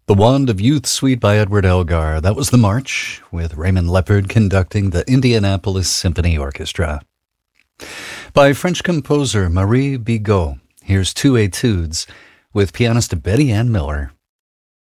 The Wand of Youth Suite by Edward Elgar. That was the March, with Raymond Leppard conducting the Indianapolis Symphony Orchestra. By French composer Marie Bigot, here's two etudes with pianist Betty Ann Miller.